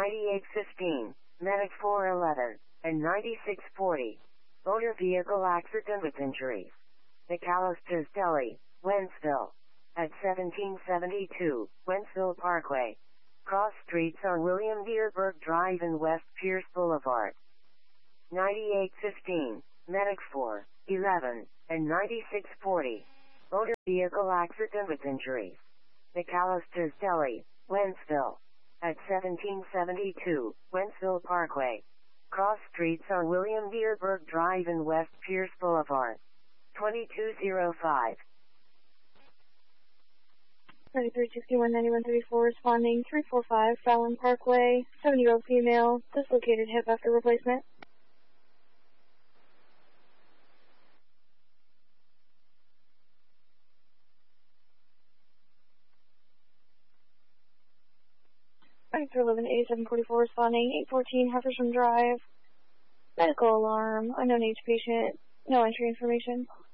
9815, Medic 411, and 9640. Motor vehicle accident with injuries. McAllister's Deli, Wentzville. At 1772, Wentzville Parkway. Cross streets on William Dearborn Drive and West Pierce Boulevard. 9815, Medic 411, and 9640. Motor vehicle accident with injuries. McAllister's Deli, Wentzville. At 1772, Wentzville Parkway. Cross streets on William Dearborn Drive and West Pierce Boulevard. 2205. 3361 9134 responding 345 Fallon Parkway, 7-year-old female, dislocated hip after replacement. Through 11 8744 responding 814 Heffersham Drive. Medical alarm, unknown age patient, no entry information.